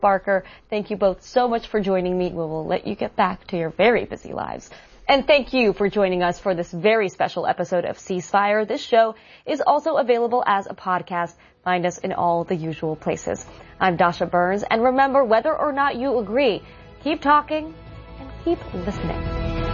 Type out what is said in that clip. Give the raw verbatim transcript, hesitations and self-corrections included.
Barker, thank you both so much for joining me. We will let you get back to your very busy lives. And thank you for joining us for this very special episode of Ceasefire. This show is also available as a podcast. Find us in all the usual places. I'm Dasha Burns, and remember, whether or not you agree, keep talking and keep listening.